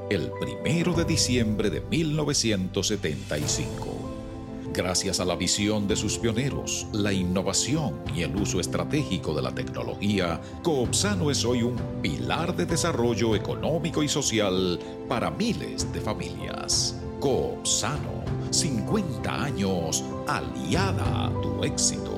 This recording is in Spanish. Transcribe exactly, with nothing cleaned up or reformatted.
el primero de diciembre de mil novecientos setenta y cinco. Gracias a la visión de sus pioneros, la innovación y el uso estratégico de la tecnología, Coopsano es hoy un pilar de desarrollo económico y social para miles de familias. Coopsano, cincuenta años aliada a tu éxito.